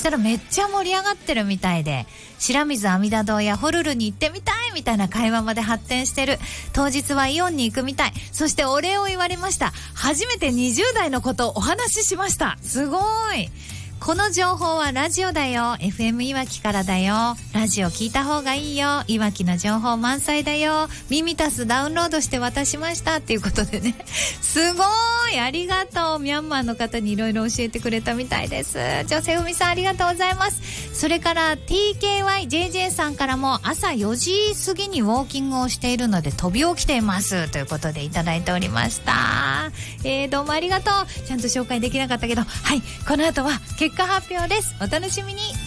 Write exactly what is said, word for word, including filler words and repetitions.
したらめっちゃ盛り上がってるみたいで、白水阿弥陀堂やホルルに行ってみたいみたいな会話まで発展してる。当日はイオンに行くみたい。そしてお礼を言われました。初めてにじゅう代のことをお話ししました。すごい。この情報はラジオだよ。 エフエム いわきからだよ。ラジオ聞いた方がいいよ。いわきの情報満載だよ。ミミタスダウンロードして渡しましたっていうことでね、すごいありがとう。ミャンマーの方にいろいろ教えてくれたみたいです。ジョセフミさんありがとうございます。それから ティーケーワイジェージェー さんからも、朝よじ過ぎにウォーキングをしているので飛び起きていますということでいただいておりました。えー、どうもありがとう。ちゃんと紹介できなかったけど、はい、この後は結果発表です。お楽しみに。